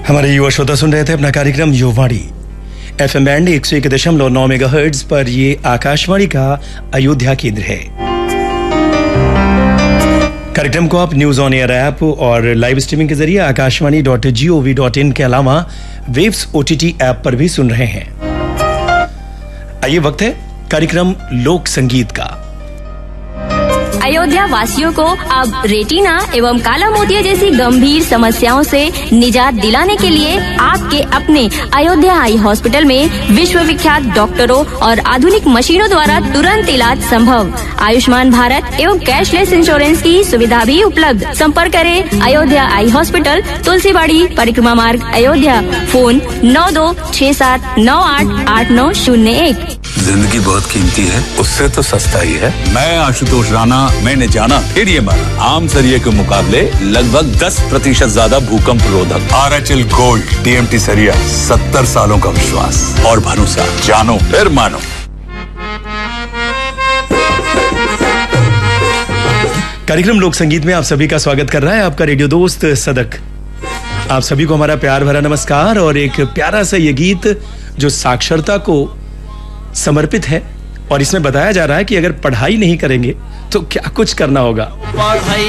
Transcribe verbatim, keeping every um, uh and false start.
हमारे युवा श्रोता सुन रहे थे अपना कार्यक्रम युवाणी एफ एम बैंड एक सौ एक दशमलव नौ मेगाहर्ट्ज पर। ये आकाशवाणी का अयोध्या केंद्र है। कार्यक्रम को आप न्यूज ऑन एयर ऐप और लाइव स्ट्रीमिंग के जरिए Akashvani dot G O V dot in के अलावा waves O T T app पर भी सुन रहे हैं। आइए वक्त है कार्यक्रम लोक संगीत का। अयोध्या वासियों को अब रेटिना एवं काला मोतिया जैसी गंभीर समस्याओं से निजात दिलाने के लिए आपके अपने अयोध्या आई हॉस्पिटल में विश्व विख्यात डॉक्टरों और आधुनिक मशीनों द्वारा तुरंत इलाज संभव। आयुष्मान भारत एवं कैशलेस इंश्योरेंस की सुविधा भी उपलब्ध। संपर्क करें अयोध्या आई हॉस्पिटल, तुलसीबाड़ी, परिक्रमा मार्ग, अयोध्या। फोन नौ दो छह सात नौ आठ आठ नौ शून्य एक। जिंदगी बहुत कीमती है, उससे तो सस्ता ही है। मैं आशुतोष राणा, मैंने जाना फिर ये माना, आम सरिये के मुकाबले लगभग दस प्रतिशत ज्यादा भूकंप रोधक। R H L gold tea M T सरिया, सत्तर सालों का विश्वास और भरोसा। जानो फिर मानो। कार्यक्रम लोक संगीत में आप सभी का स्वागत कर रहा है आपका रेडियो दोस्त सदक। आप सभी को हमारा प्यार भरा नमस्कार और एक प्यारा सा ये गीत जो साक्षरता को समर्पित है और इसमें बताया जा रहा है कि अगर पढ़ाई नहीं करेंगे तो क्या कुछ करना होगा।